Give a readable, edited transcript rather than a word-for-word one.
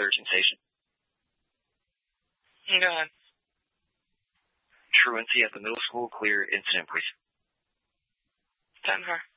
searching station. Go ahead. Truancy at the middle school clear incident brief. 10-4.